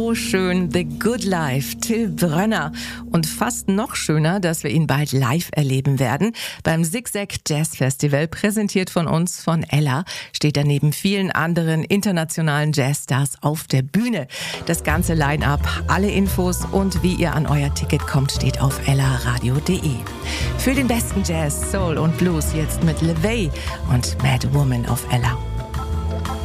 so schön. The Good Life, Till Brönner. Und fast noch schöner, dass wir ihn bald live erleben werden. Beim Zigzag Jazz Festival, präsentiert von uns, von Ella, steht er neben vielen anderen internationalen Jazzstars auf der Bühne. Das ganze Line-Up, alle Infos und wie ihr an euer Ticket kommt, steht auf ellaradio.de. Für den besten Jazz, Soul und Blues jetzt mit LeVay und Mad Woman auf Ella.